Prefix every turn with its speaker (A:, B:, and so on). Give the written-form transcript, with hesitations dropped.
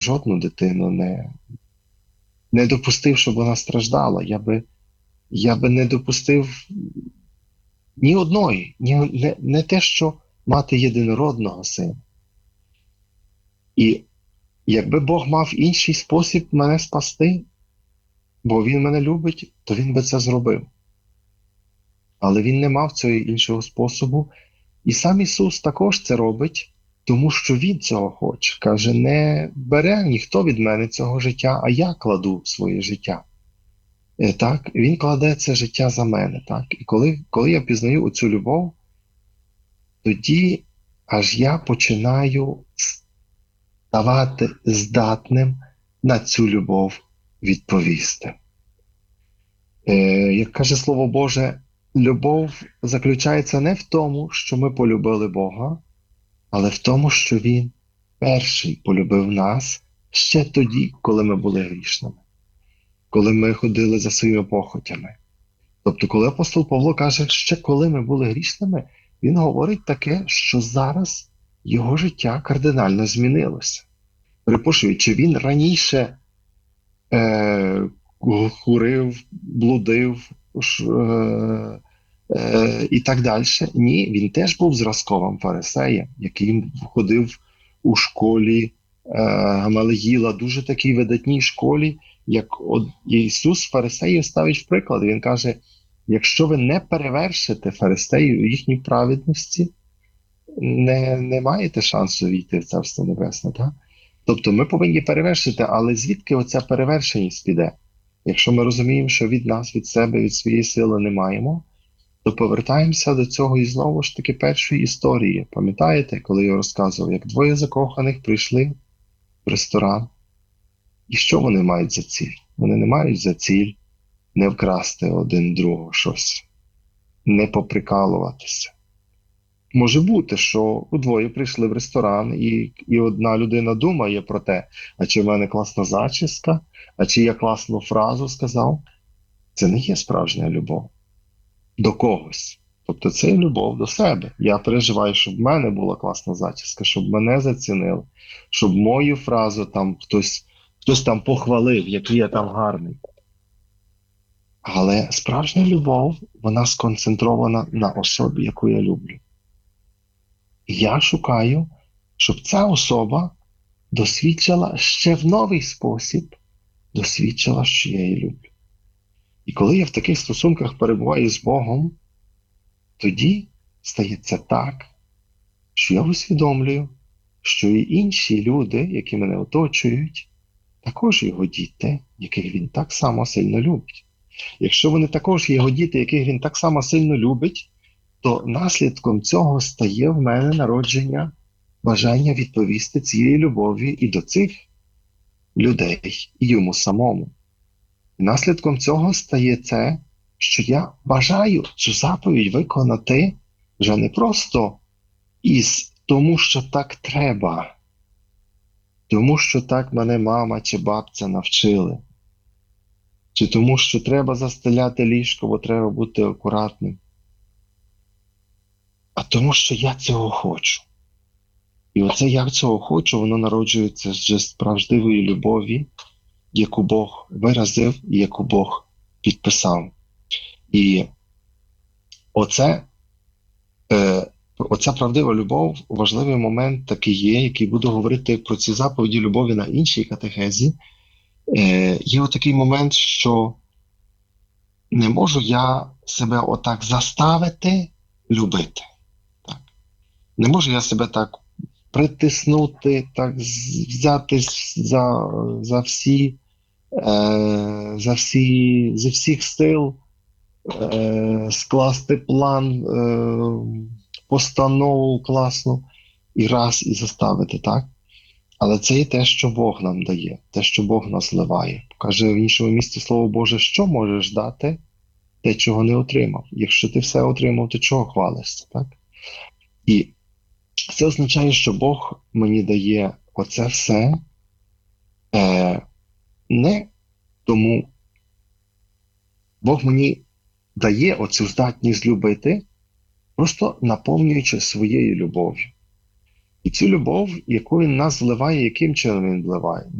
A: жодну дитину не допустив, щоб вона страждала. Я би не допустив ні одної, не те, що мати єдинородного сина. І якби Бог мав інший спосіб мене спасти, бо Він мене любить, то Він би це зробив. Але Він не мав цього іншого способу. І сам Ісус також це робить, тому що Він цього хоче. Каже, не бере ніхто від мене цього життя, а я кладу своє життя. Так, Він кладе це життя за мене. Так? І коли я пізнаю оцю любов, тоді аж я починаю ставати здатним на цю любов відповісти. Як каже Слово Боже, любов заключається не в тому, що ми полюбили Бога, але в тому, що Він перший полюбив нас ще тоді, коли ми були грішними, коли ми ходили за своїми похотями. Тобто, коли апостол Павло каже, ще коли ми були грішними, він говорить таке, що зараз його життя кардинально змінилося. Припушую, чи він раніше курив, блудив і так далі? Ні, він теж був зразковим фарисеєм, який ходив у школі Гамалеїла, дуже такій видатній школі, як Ісус фарисеїв ставить в приклад. Він каже, якщо ви не перевершите фарисеїв у їхній праведності, не маєте шансу війти в Царство Небесне. Так? Тобто ми повинні перевершити, але звідки оця перевершеність піде? Якщо ми розуміємо, що від нас, від себе, від своєї сили не маємо, то повертаємося до цього і знову ж таки першої історії. Пам'ятаєте, коли я розказував, як двоє закоханих прийшли в ресторан, і що вони мають за ціль? Вони не мають за ціль не вкрасти один другого щось, не поприкалуватися. Може бути, що удвоє прийшли в ресторан, і одна людина думає про те, а чи в мене класна зачіска, а чи я класну фразу сказав. Це не є справжня любов до когось. Тобто це є любов до себе. Я переживаю, щоб в мене була класна зачіска, щоб мене зацінили, щоб мою фразу там хтось там похвалив, який я там гарний. Але справжня любов, вона сконцентрована на особі, яку я люблю. Я шукаю, щоб ця особа досвідчила ще в новий спосіб, досвідчила, що я її люблю. І коли я в таких стосунках перебуваю з Богом, тоді стається так, що я усвідомлюю, що і інші люди, які мене оточують, також його діти, яких він так само сильно любить. Якщо вони також його діти, яких він так само сильно любить, то наслідком цього стає в мене народження бажання відповісти цієї любові і до цих людей, і йому самому. І наслідком цього стає це, що я бажаю цю заповідь виконати вже не просто тому, що так треба, тому, що так мене мама чи бабця навчили, чи тому, що треба застеляти ліжко, бо треба бути акуратним, а тому, що я цього хочу. І оце я цього хочу, воно народжується з правдивої любові, яку Бог виразив і яку Бог підписав. І оця правдива любов, важливий момент такий є, який буду говорити про ці заповіді любові на іншій катехезі. Є отакий момент, що не можу я себе отак заставити любити. Так. Не можу я себе так притиснути, так взяти зі всіх сил, скласти план, постанову класну і заставити, так? Але це є те, що Бог нам дає, те, що Бог нас зливає. Каже в іншому місці Слово Боже, що можеш дати, те, чого не отримав. Якщо ти все отримав, то чого хвалишся, так? І це означає, що Бог мені дає оце все не тому, Бог мені дає оцю здатність любити, просто наповнюючи своєю любов'ю. І цю любов, яку він нас вливає, яким чином він вливає?